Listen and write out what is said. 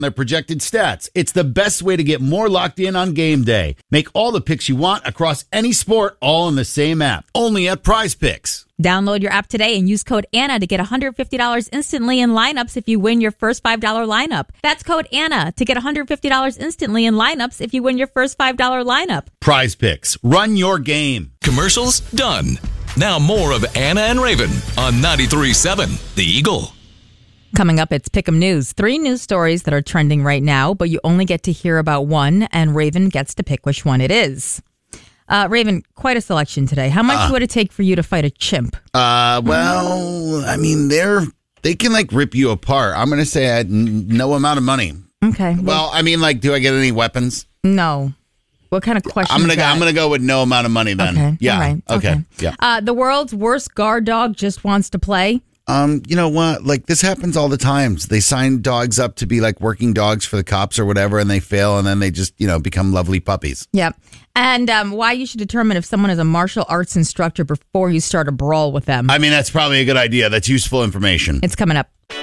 their projected stats. It's the best way to get more locked in on game day. Make all the picks you want across any sport, all in the same app. Only at Prize Picks. Download your app today and use code Anna to get $150 instantly in lineups if you win your first $5 lineup. That's code Anna to get $150 instantly in lineups if you win your first $5 lineup. Prize Picks. Run your game. Commercials done. Now more of Anna and Raven on 93.7 The Eagle. Coming up, it's Pick'em News. 3 news stories that are trending right now, but you only get to hear about one, and Raven gets to pick which one it is. Raven, quite a selection today. How much would it take for you to fight a chimp? Well, I mean, they can like rip you apart. I'm going to say I had no amount of money. Okay. Well, I mean, like, do I get any weapons? No. What kind of question? I'm gonna go with no amount of money then. Okay. Yeah. All right. Okay. Yeah. The world's worst guard dog just wants to play. You know what? Like, this happens all the time. They sign dogs up to be like working dogs for the cops or whatever, and they fail, and then they just, become lovely puppies. Yep. And why you should determine if someone is a martial arts instructor before you start a brawl with them. I mean, that's probably a good idea. That's useful information. It's coming up.